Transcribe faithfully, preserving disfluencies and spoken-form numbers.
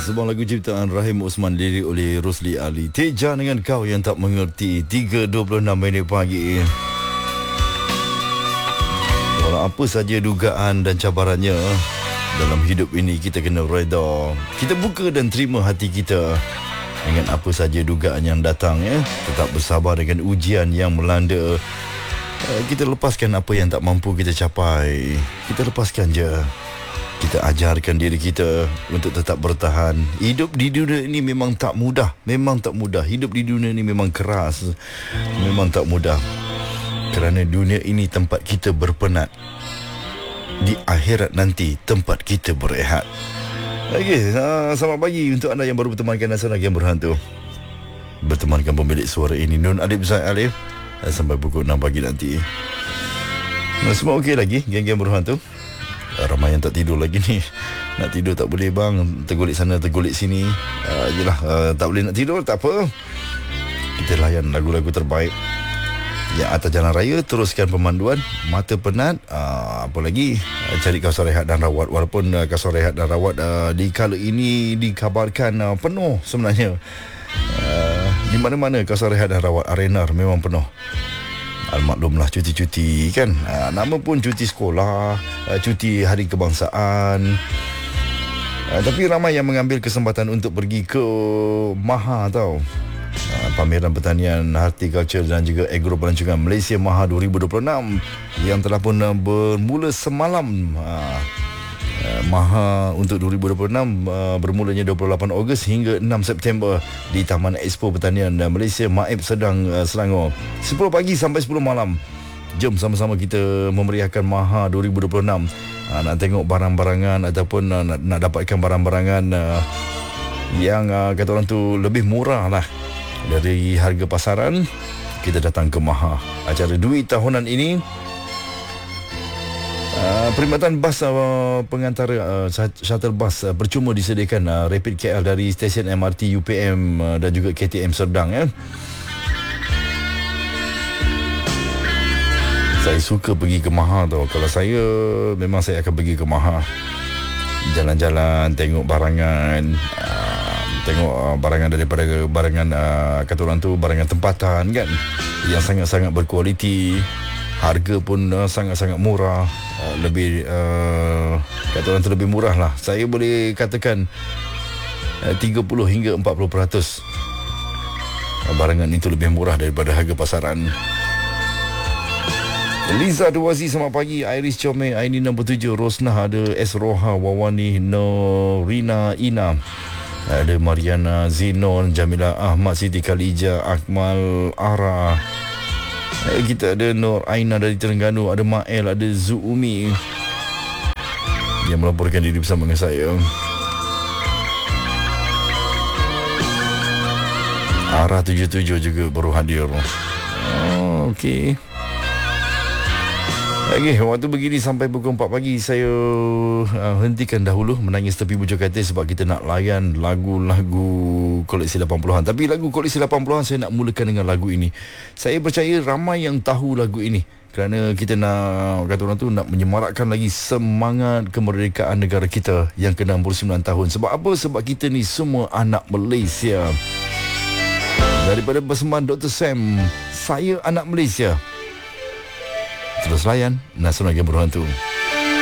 Sebuah lagu ciptaan Rahim Osman, lirik oleh Rosli Ali. Teja dengan kau yang tak mengerti. Tiga dua puluh enam minit pagi. Walau apa saja dugaan dan cabarannya dalam hidup ini, kita kena reda. Kita buka dan terima hati kita dengan apa saja dugaan yang datang, ya. Tetap bersabar dengan ujian yang melanda. Kita lepaskan apa yang tak mampu kita capai. Kita lepaskan je. Kita ajarkan diri kita untuk tetap bertahan. Hidup di dunia ini memang tak mudah. Memang tak mudah. Hidup di dunia ini memang keras. Memang tak mudah. Kerana dunia ini tempat kita berpenat. Di akhirat nanti tempat kita berehat. Okey, selamat pagi untuk anda yang baru bertemankan Nasional Game Berhantu. Bertemankan pemilik suara ini, Nun Adib Zaid Alif, sampai pukul enam pagi nanti. Semua okey lagi, geng-geng berhantu? Ramai yang tak tidur lagi ni. Nak tidur tak boleh bang, tergolek sana tergolek sini. uh, Yelah, uh, tak boleh nak tidur, tak apa. Kita layan lagu-lagu terbaik yang atas jalan raya. Teruskan pemanduan. Mata penat, uh, apa lagi, uh, cari kawasan rehat dan rawat. Walaupun uh, kawasan rehat dan rawat uh, di kala ini dikabarkan uh, penuh sebenarnya. uh, Di mana-mana kawasan rehat dan rawat arena memang penuh. Almaklumlah cuti-cuti kan, ha, nama pun cuti sekolah, cuti hari kebangsaan. ha, Tapi ramai yang mengambil kesempatan untuk pergi ke Maha tau. ha, Pameran Pertanian, Horticulture dan juga Agro Pelancongan Malaysia Maha dua ribu dua puluh enam yang telah pun bermula semalam. ha, Maha untuk dua ribu dua puluh enam uh, bermulanya dua puluh lapan Ogos hingga enam September di Taman Expo Pertanian Malaysia Maib Sedang, uh, Selangor. sepuluh pagi sampai sepuluh malam. Jom sama-sama kita memeriahkan Maha dua ribu dua puluh enam. uh, Nak tengok barang-barangan ataupun uh, nak, nak dapatkan barang-barangan uh, yang uh, kata orang tu lebih murah lah dari harga pasaran, kita datang ke Maha. Acara duit tahunan ini, Uh, perkhidmatan bas uh, pengantara uh, shuttle bus uh, percuma disediakan uh, Rapid K L dari stesen M R T U P M uh, dan juga K T M Serdang, ya. Saya suka pergi ke Maha tau. Kalau saya, memang saya akan pergi ke Maha. Jalan-jalan, tengok barangan, uh, tengok uh, barangan daripada barangan uh, kata orang tu barangan tempatan kan, yang sangat-sangat berkualiti. Harga pun uh, sangat-sangat murah. uh, Lebih uh, kata orang tu lebih murah lah. Saya boleh katakan uh, tiga puluh hingga empat puluh peratus uh, barangan itu lebih murah daripada harga pasaran. Liza Duwazi, selamat pagi. Iris Comel, Aini enam puluh tujuh, Rosnah, ada S Roha, Wawani, Norina Ina, ada Mariana Zinon, Jamila Ahmad, Siti Khalija, Akmal Ara. Kita ada Nur Aina dari Terengganu, ada Mael, ada Zuumi yang melaporkan diri bersama dengan saya. Arah tujuh tujuh juga baru hadir. Oh, okey. Okey, waktu begini sampai pukul empat pagi. Saya uh, hentikan dahulu menangis tepi bujur katil sebab kita nak layan lagu-lagu koleksi lapan puluhan. Tapi lagu koleksi lapan puluhan saya nak mulakan dengan lagu ini. Saya percaya ramai yang tahu lagu ini, kerana kita nak, kata orang tu, nak menyemarakkan lagi semangat kemerdekaan negara kita yang ke enam puluh sembilan tahun. Sebab apa? Sebab kita ni semua anak Malaysia. Daripada persembahan Doktor Sam, Saya Anak Malaysia. Terus layan Nasional Game Berhantu.